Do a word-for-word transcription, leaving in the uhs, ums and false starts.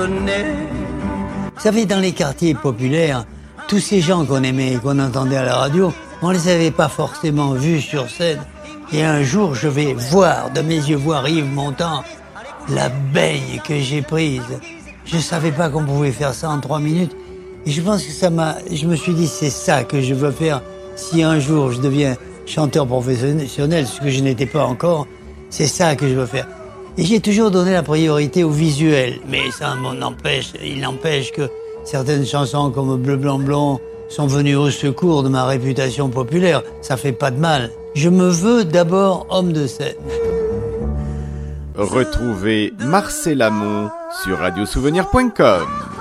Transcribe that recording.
Vous savez, dans les quartiers populaires, tous ces gens qu'on aimait et qu'on entendait à la radio, on ne les avait pas forcément vus sur scène. Et un jour, je vais voir, de mes yeux voir Yves Montand, la baigne que j'ai prise. Je ne savais pas qu'on pouvait faire ça en trois minutes. Et je pense que ça m'a... Je me suis dit, c'est ça que je veux faire. Si un jour je deviens chanteur professionnel, ce que je n'étais pas encore, c'est ça que je veux faire. Et j'ai toujours donné la priorité au visuel. Mais ça m'empêche, il n'empêche que certaines chansons comme Bleu, Blanc, Blond sont venues au secours de ma réputation populaire. Ça fait pas de mal. Je me veux d'abord homme de scène. Retrouvez Marcel Amont sur radiosouvenir point com.